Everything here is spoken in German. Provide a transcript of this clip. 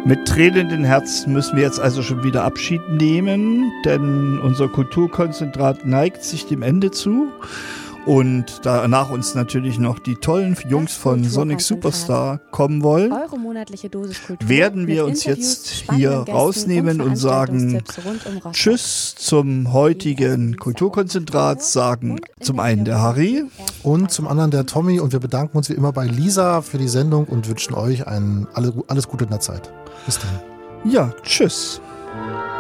Mit tränenden Herzen müssen wir jetzt also schon wieder Abschied nehmen, denn unser Kulturkonzentrat neigt sich dem Ende zu. Und da nach uns natürlich noch die tollen Jungs von Sonic Superstar kommen wollen, Eure monatliche Dosis Kultur werden wir mit uns Interviews, jetzt spannenden hier Gästen rausnehmen und sagen Veranstaltungstipps rund um Rostock. Tschüss zum heutigen Kulturkonzentrat, sagen zum einen der Harry und zum anderen der Tommy. Und wir bedanken uns wie immer bei Lisa für die Sendung und wünschen euch alles Gute in der Zeit. Bis dann. Ja, tschüss.